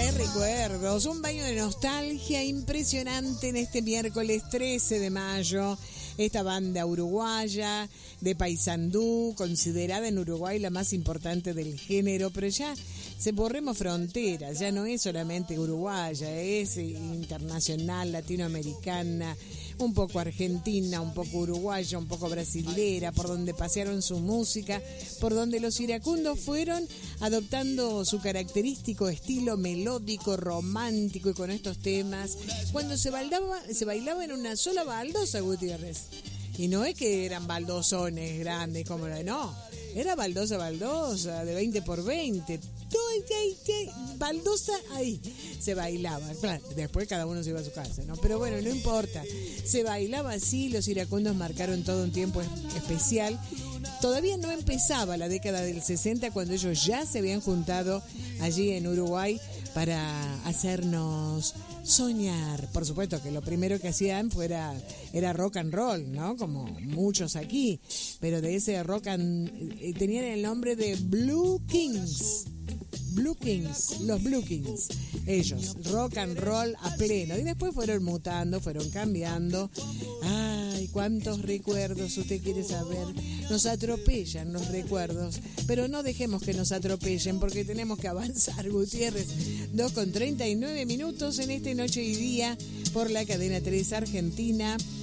qué recuerdos. Un baño de nostalgia impresionante en este miércoles 13 de mayo. Esta banda uruguaya de Paysandú, considerada en Uruguay la más importante del género, pero ya se borremos fronteras, ya no es solamente uruguaya, es internacional, latinoamericana, un poco argentina, un poco uruguaya, un poco brasilera, por donde pasearon su música, por donde los iracundos fueron adoptando su característico estilo melódico, romántico y con estos temas. Cuando se bailaba en una sola baldosa, Gutiérrez. Y no es que eran baldosones grandes como no, era baldosa de 20 por 20. Baldosa ahí se bailaba, claro, después cada uno se iba a su casa, ¿no? Pero bueno, no importa, se bailaba así. Los iracundos marcaron todo un tiempo especial. Todavía no empezaba la década del 60 cuando ellos ya se habían juntado allí en Uruguay para hacernos soñar. Por supuesto que lo primero que hacían era rock and roll, ¿no? Como muchos aquí, pero de ese tenían el nombre de Blue Kings, los Blue Kings, ellos, rock and roll a pleno, y después fueron mutando, fueron cambiando. Ay, cuántos recuerdos usted quiere saber. Nos atropellan los recuerdos, pero no dejemos que nos atropellen porque tenemos que avanzar, Gutiérrez. 2:39 en esta Noche y Día por la cadena 3 Argentina.